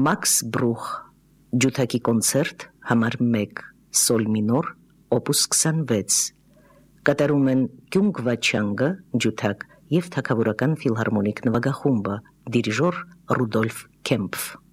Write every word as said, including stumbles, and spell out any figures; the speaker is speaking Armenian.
Մաքս Բրուխ ջութակի կոնցերտ համար մեկ սոլ մինոր օպուս քսանվեց կատարում են Կյունգ Վաչանգը ջութակ եւ թագավորական ֆիլհարմոնիկ նվագախումբը դիրիժոր Ռուդոլֆ Քեմփ